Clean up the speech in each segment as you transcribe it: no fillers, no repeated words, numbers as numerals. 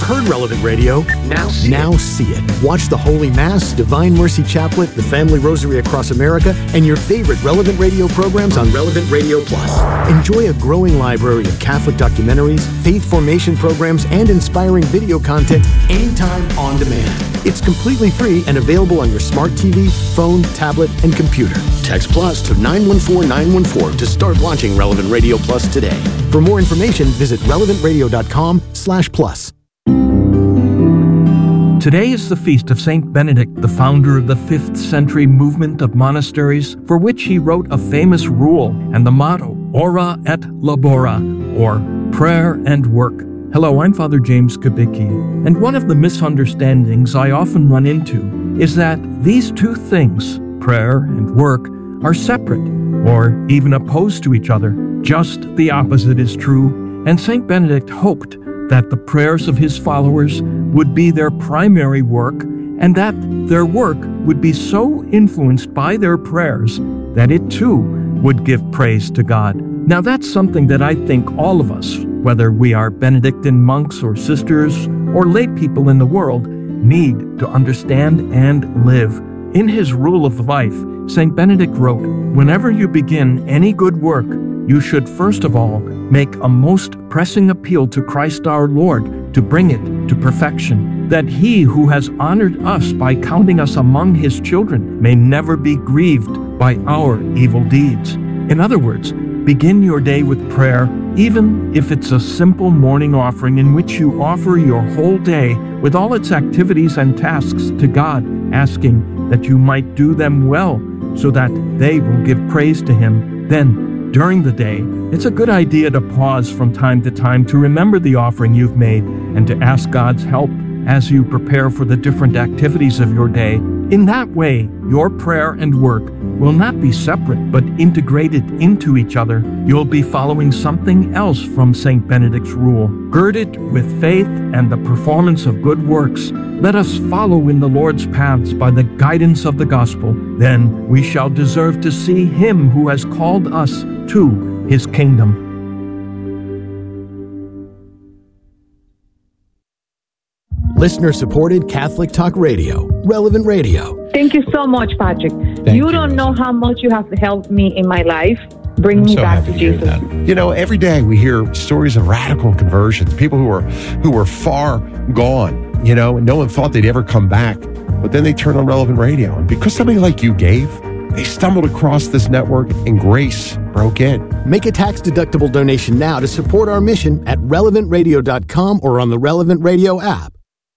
heard Relevant Radio? Now see it. Watch the Holy Mass, Divine Mercy Chaplet, the Family Rosary Across America, and your favorite Relevant Radio programs on Relevant Radio Plus. Enjoy a growing library of Catholic documentaries, faith formation programs, and inspiring video content anytime on demand. It's completely free and available on your smart TV, phone, tablet, and computer. Text Plus to 914-914 to start watching Relevant Radio Plus today. For more information, visit relevantradio.com/plus. Today is the feast of Saint Benedict, the founder of the 5th century movement of monasteries, for which he wrote a famous rule and the motto, Ora et Labora, or prayer and work. Hello, I'm Father James Kubicki, and one of the misunderstandings I often run into is that these two things, prayer and work, are separate or even opposed to each other. Just the opposite is true, and Saint Benedict hoped that the prayers of his followers would be their primary work, and that their work would be so influenced by their prayers that it too would give praise to God. Now that's something that I think all of us, whether we are Benedictine monks or sisters or lay people in the world, need to understand and live. In his Rule of Life, St. Benedict wrote, "Whenever you begin any good work, you should first of all make a most pressing appeal to Christ our Lord to bring it to perfection, that he who has honored us by counting us among his children may never be grieved by our evil deeds." In other words, begin your day with prayer, even if it's a simple morning offering in which you offer your whole day with all its activities and tasks to God, asking that you might do them well so that they will give praise to him. Then, during the day, it's a good idea to pause from time to time to remember the offering you've made and to ask God's help as you prepare for the different activities of your day. In that way, your prayer and work will not be separate but integrated into each other. You'll be following something else from St. Benedict's rule. Girded with faith and the performance of good works, let us follow in the Lord's paths by the guidance of the gospel. Then we shall deserve to see him who has called us to his kingdom. Listener-supported Catholic Talk Radio, Relevant Radio. Thank you so much, Patrick. You don't know how much you have helped me in my life, bringing me back to Jesus. You know, every day we hear stories of radical conversions, people who were far gone, you know, and no one thought they'd ever come back. But then they turned on Relevant Radio. And because somebody like you gave, they stumbled across this network and grace broke in. Make a tax-deductible donation now to support our mission at relevantradio.com or on the Relevant Radio app.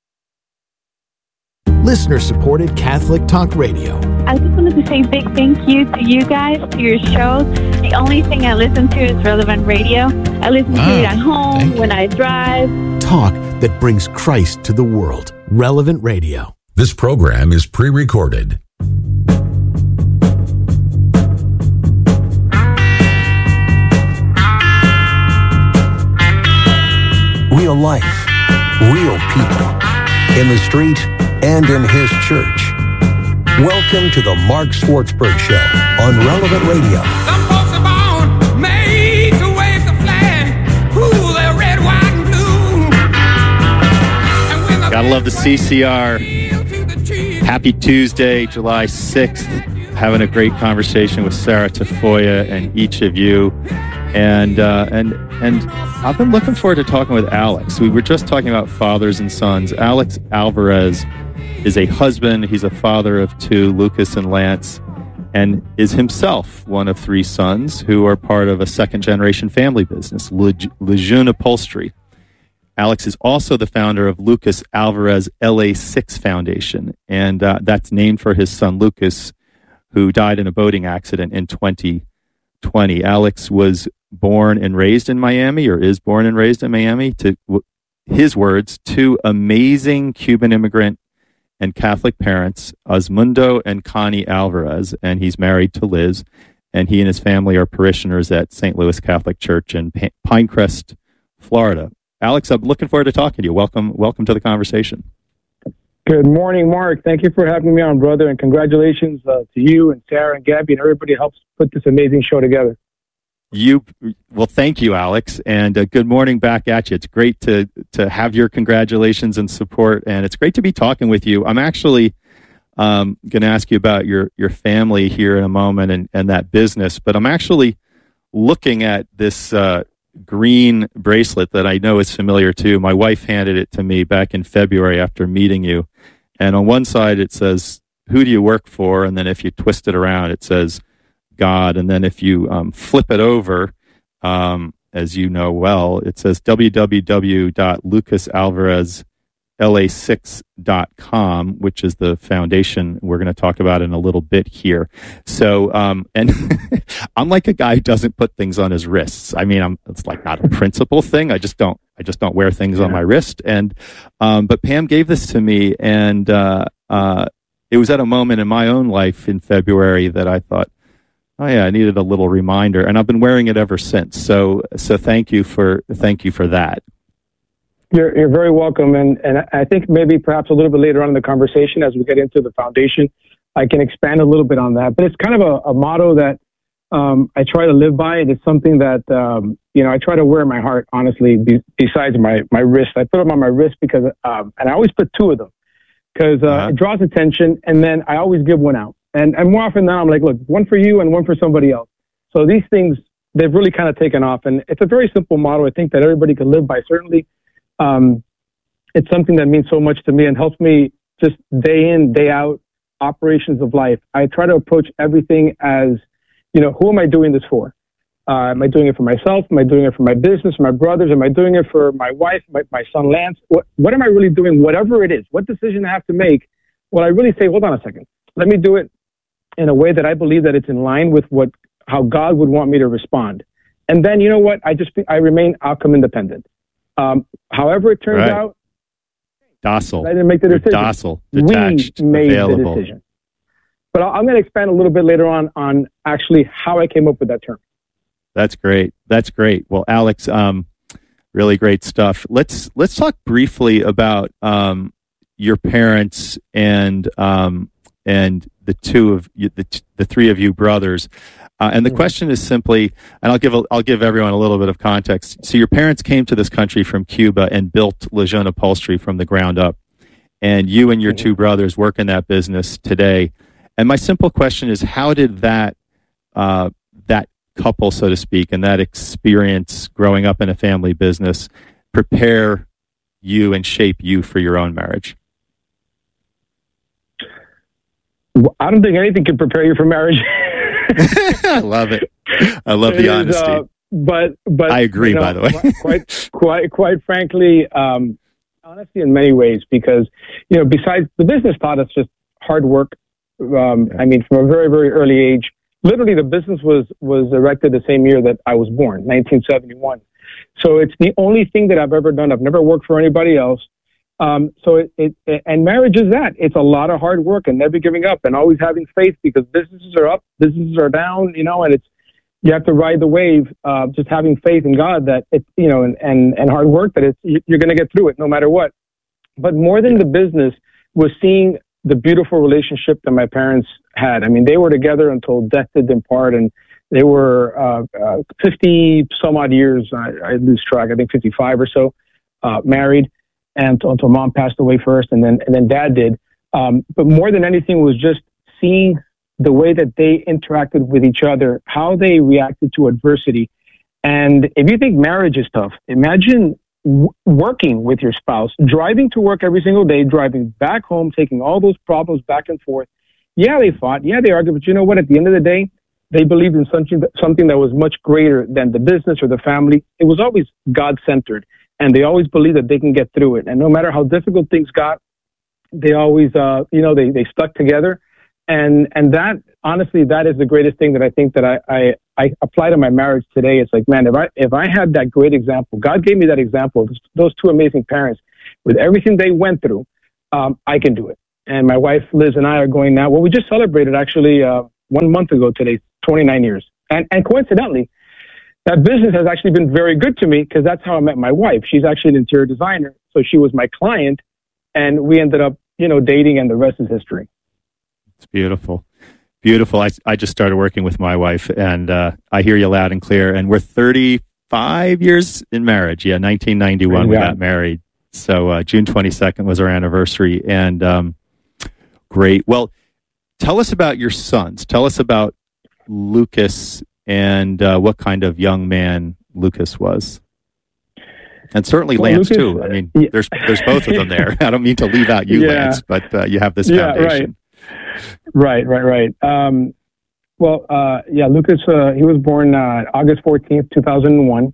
Listener-supported Catholic Talk Radio. I just wanted to say a big thank you to you guys, to your shows. The only thing I listen to is Relevant Radio. I listen to it at home, when I drive. Talk that brings Christ to the world. Relevant Radio. This program is pre-recorded. Real life, real people, in the street and in his church. Welcome to the Mark Schwartzberg Show on Relevant Radio. Some folks are born made to wave the flag. Ooh, they're red, white, and blue. Gotta love the CCR. Happy Tuesday, July 6th. Having a great conversation with Sarah Tafoya and each of you. And I've been looking forward to talking with Alex. We were just talking about fathers and sons. Alex Alvarez is a husband. He's a father of two, Lucas and Lance, and is himself one of three sons who are part of a second-generation family business, Lejeune Upholstery. Alex is also the founder of Lucas Alvarez LA6 Foundation, and that's named for his son, Lucas, who died in a boating accident in 2020. Alex was born and raised in Miami, or is born and raised in Miami, to his words, two amazing Cuban immigrant and Catholic parents, Osmundo and Connie Alvarez, and he's married to Liz, and he and his family are parishioners at St. Louis Catholic Church in Pinecrest, Florida. Alex, I'm looking forward to talking to you. Welcome to the conversation. Good morning, Mark. Thank you for having me on, brother, and congratulations to you and Sarah and Gabby and everybody who helps put this amazing show together. Well, thank you, Alex, and good morning back at you. It's great to have your congratulations and support, and it's great to be talking with you. I'm actually going to ask you about your family here in a moment and that business, but I'm actually looking at this green bracelet that I know is familiar too. My wife handed it to me back in February after meeting you, and on one side it says, "Who do you work for?" And then if you twist it around, it says God, and then if you flip it over, as you know well, it says www.lucasalvarezla6.com, which is the foundation we're going to talk about in a little bit here. So, and I'm like a guy who doesn't put things on his wrists. I mean, it's like not a principle thing. I just don't wear things on my wrist. And, but Pam gave this to me, and it was at a moment in my own life in February that I thought, oh yeah, I needed a little reminder, and I've been wearing it ever since. So thank you for that. You're very welcome, and I think maybe perhaps a little bit later on in the conversation, as we get into the foundation, I can expand a little bit on that. But it's kind of a motto that I try to live by, and it's something that I try to wear in my heart. Honestly, besides my wrist, I put them on my wrist because, and I always put two of them because it draws attention, and then I always give one out. And more often than not, I'm like, look, one for you and one for somebody else. So these things, they've really kind of taken off. And it's a very simple motto, I think, that everybody can live by. Certainly, it's something that means so much to me and helps me just day in, day out, operations of life. I try to approach everything as, who am I doing this for? Am I doing it for myself? Am I doing it for my business, for my brothers? Am I doing it for my wife, my son, Lance? What am I really doing? Whatever it is, what decision I have to make, well, I really say, hold on a second. Let me do it in a way that I believe that it's in line with how God would want me to respond. And then, you know what? I remain outcome independent. However it turns out, docile. I didn't make the decision. Docile, detached, we made available. The decision. But I'm going to expand a little bit later on actually how I came up with that term. That's great. Well, Alex, really great stuff. Let's talk briefly about your parents and the two of you, the three of you brothers. And the question is simply, and I'll give everyone a little bit of context. So your parents came to this country from Cuba and built Lejeune Upholstery from the ground up. And you and your two brothers work in that business today. And my simple question is, how did that couple, so to speak, and that experience growing up in a family business prepare you and shape you for your own marriage? I don't think anything can prepare you for marriage. I love it. I love the honesty. But I agree, by the way. quite frankly, honesty in many ways, because, besides the business taught us just hard work. I mean, from a very, very early age, literally the business was erected the same year that I was born, 1971. So it's the only thing that I've ever done. I've never worked for anybody else. So and marriage is that. It's a lot of hard work and never giving up and always having faith, because businesses are up, businesses are down, and you have to ride the wave, just having faith in God that and hard work, that you're going to get through it no matter what. But more than the business was seeing the beautiful relationship that my parents had. I mean, they were together until death did them part, and they were 50 some odd years. I lose track. I think 55 or so, married. And until mom passed away first, and then dad did. But more than anything was just seeing the way that they interacted with each other, how they reacted to adversity. And if you think marriage is tough, imagine working with your spouse, driving to work every single day, driving back home, taking all those problems back and forth. Yeah, they fought. Yeah, they argued. But you know what? At the end of the day, they believed in something that was much greater than the business or the family. It was always God-centered. And they always believed that they can get through it. And no matter how difficult things got, they always, they stuck together. And that, honestly, that is the greatest thing that I think that I apply to my marriage today. It's like, man, if I had that great example, God gave me that example, those two amazing parents, with everything they went through, I can do it. And my wife, Liz, and I are going now. Well, we just celebrated, actually, 1 month ago today, 29 years. And coincidentally, that business has actually been very good to me, because that's how I met my wife. She's actually an interior designer. So she was my client, and we ended up, dating, and the rest is history. It's beautiful. Beautiful. I just started working with my wife, and I hear you loud and clear. And we're 35 years in marriage. Yeah, 1991 we got married. So June 22nd was our anniversary. And great. Well, tell us about your sons. Tell us about Lucas and what kind of young man Lucas was. And certainly Lance, Lucas, too. I mean, there's both of them there. I don't mean to leave out you, Lance, but you have this foundation. Right. Lucas, he was born August 14th, 2001.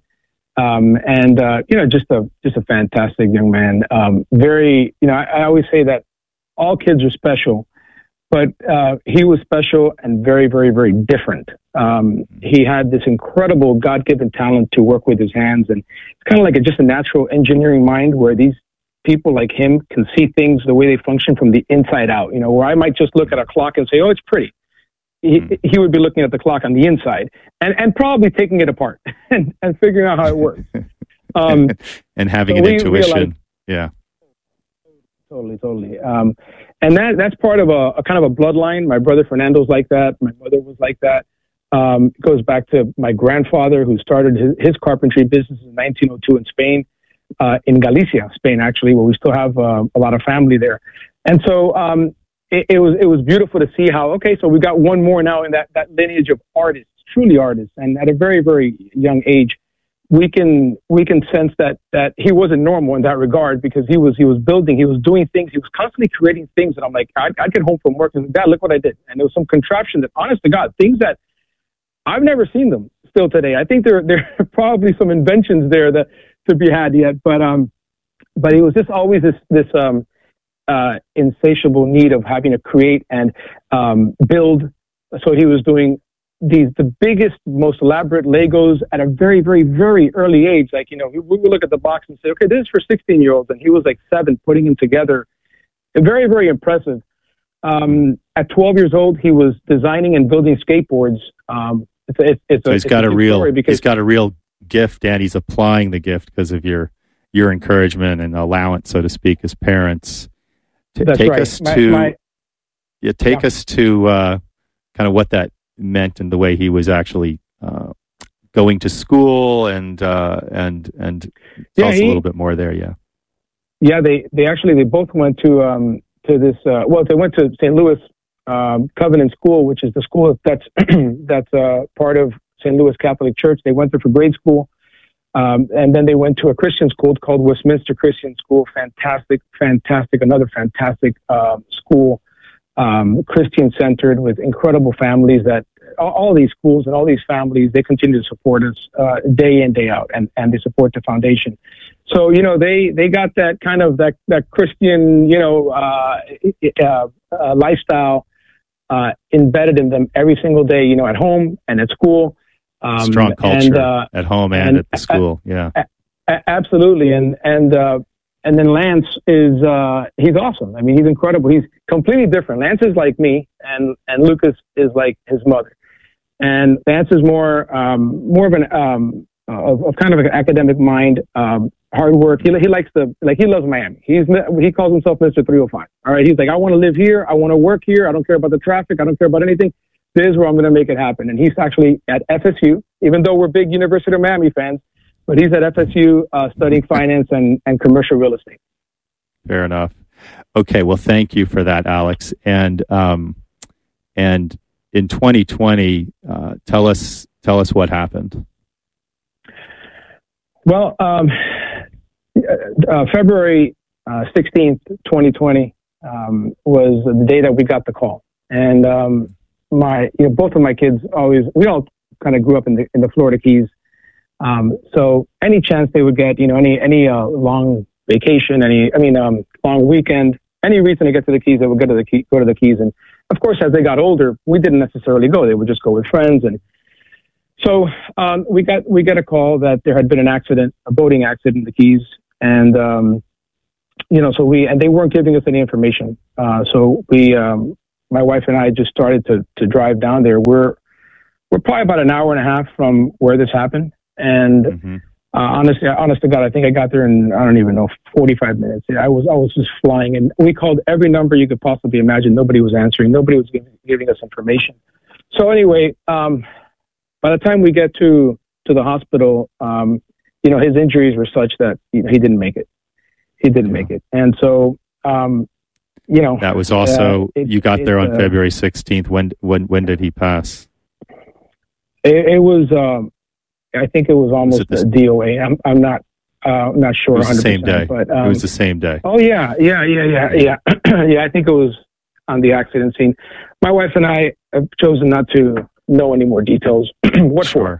Just a fantastic young man. I always say that all kids are special, but he was special and very, very, very different. He had this incredible God-given talent to work with his hands, and it's kind of like just a natural engineering mind where these people like him can see things the way they function from the inside out. Where I might just look at a clock and say, "Oh, it's pretty." He would be looking at the clock on the inside and probably taking it apart and figuring out how it works. And having an intuition. Yeah. Totally. And that's part of a kind of a bloodline. My brother Fernando's like that. My mother was like that. It goes back to my grandfather, who started his carpentry business in 1902 in Spain. In Galicia, Spain, actually, where we still have a lot of family there. And so it was beautiful to see how, so we got one more now in that lineage of artists, truly artists. And at a very, very young age, we can sense that he wasn't normal in that regard, because he was building, he was doing things, he was constantly creating things. And I'm like, I'd get home from work and Dad, look what I did. And there was some contraption that, honest to God, things that I've never seen them still today. I think there are probably some inventions there that to be had yet, but it was just always this insatiable need of having to create and build. So he was doing the biggest, most elaborate Legos at a very, very, very early age. Like, we would look at the box and say, okay, this is for 16-year-olds, and he was like 7 putting them together. Very, very impressive. At 12 years old, he was designing and building skateboards. He's got a real gift, and he's applying the gift because of your encouragement and allowance, so to speak, as parents. Take us to kind of what that meant and the way he was actually going to school and tell us a little bit more there. They both went to this. They went to St. Louis Covenant School, which is the school that's part of St. Louis Catholic Church. They went there for grade school. And then they went to a Christian school called Westminster Christian School. Fantastic, another fantastic school, Christian-centered, with incredible families. That all these schools and all these families, they continue to support us day in, day out, and they support the foundation. So, they got that kind of that Christian, lifestyle embedded in them every single day, at home and at school. Strong culture at home and at the school. Yeah, absolutely. And then Lance is he's awesome. I mean, he's incredible. He's completely different. Lance is like me, and Lucas is like his mother. And Lance is more of an of kind of an academic mind, hard work. He likes he loves Miami. He calls himself Mr. 305. All right, he's like, I want to live here. I want to work here. I don't care about the traffic. I don't care about anything. This is where I'm going to make it happen. And he's actually at FSU, even though we're big University of Miami fans, but he's at FSU studying finance and commercial real estate. Fair enough. Okay, well, thank you for that, Alex. And in 2020, tell us what happened. Well, February 16th, 2020 was the day that we got the call. And both of my kids we all kind of grew up in the Florida Keys. So any chance they would get, any long vacation, long weekend, any reason to get to the Keys, they would go to the Keys. And of course, as they got older, we didn't necessarily go. They would just go with friends. And so we got a call that there had been an accident, a boating accident in the Keys. And, they weren't giving us any information. So my wife and I just started to drive down there. We're probably about an hour and a half from where this happened. And Honest to God, I think I got there in, I don't even know, 45 minutes. I was just flying, and we called every number you could possibly imagine. Nobody was answering. Nobody was giving us information. So anyway, by the time we get to the hospital, his injuries were such that he didn't make it. He didn't make it. And so, that was also, you got there on February 16th. When did he pass? It was, I think it was almost a DOA. I'm not sure 100%. It was the same day. But, it was the same day. Oh, yeah. Yeah, I think it was on the accident scene. My wife and I have chosen not to know any more details. What for?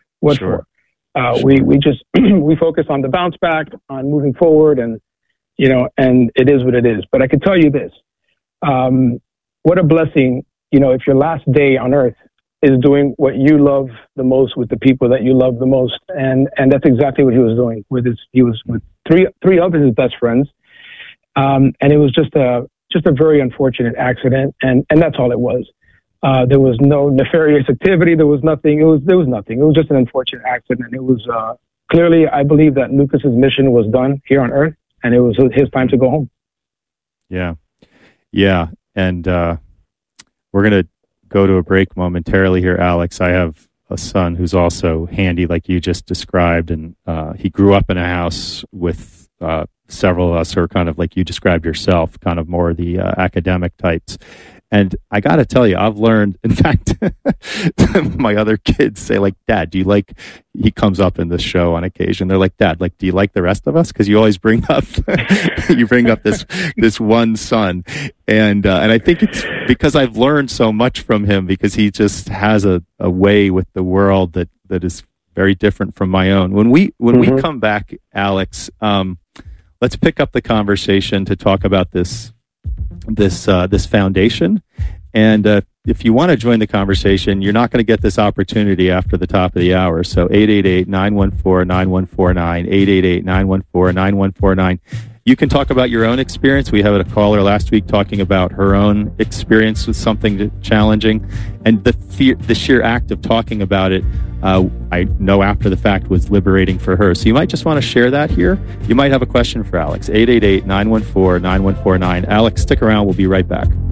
We just, we focus on the bounce back, on moving forward, and it is what it is. But I can tell you this, what a blessing, if your last day on earth is doing what you love the most with the people that you love the most. And that's exactly what he was doing he was with three of his best friends. And it was just a very unfortunate accident. And that's all it was. There was no nefarious activity. There was nothing. There was nothing. It was just an unfortunate accident. It was, clearly, I believe that Lucas's mission was done here on earth, and it was his time to go home. Yeah. Yeah. And, we're going to go to a break momentarily here, Alex. I have a son who's also handy, like you just described, and he grew up in a house with several of us who are kind of like you described yourself, kind of more the academic types. And I got to tell you, I've learned, in fact, my other kids say, like, Dad, do you like, he comes up in the show on occasion. They're like, Dad, like, do you like the rest of us? Because you always bring up, this one son. And I think it's because I've learned so much from him, because he just has a way with the world that is very different from my own. When we come back, Alex, let's pick up the conversation to talk about this foundation. And if you want to join the conversation, you're not going to get this opportunity after the top of the hour. So 888-914-9149, 888-914-9149. You can talk about your own experience. We had a caller last week talking about her own experience with something challenging, and the sheer act of talking about it, I know after the fact, was liberating for her. So you might just want to share that here. You might have a question for Alex. 888-914-9149. Alex, stick around. We'll be right back.